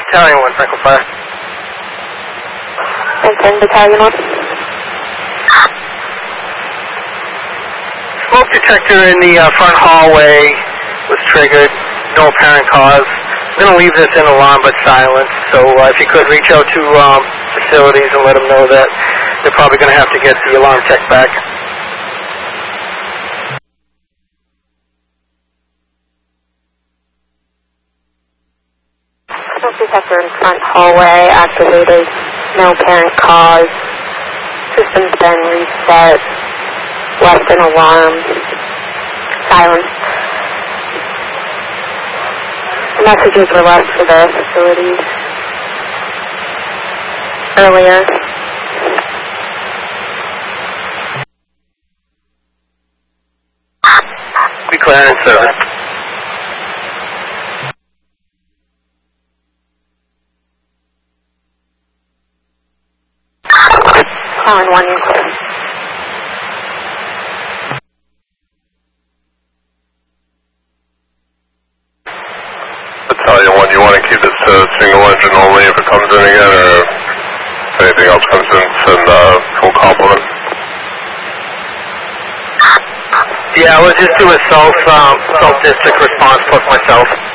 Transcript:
Battalion 1, Franklin Fire. And Battalion 1. Smoke detector in the front hallway was triggered. No apparent cause. I'm going to leave this in alarm but silent. So if you could reach out to facilities and let them know that they're probably going to have to get the alarm tech back. Smoke detector in front hallway activated. No apparent cause. System's been reset. Left an alarm. Silence. Messages were left for the facilities earlier. Declaring service. Calling 1, you're clear. Battalion 1, you want to keep this to single engine only if it comes in again, or if anything else comes in, send full complement? Yeah, we'll just do a self-district response plus myself.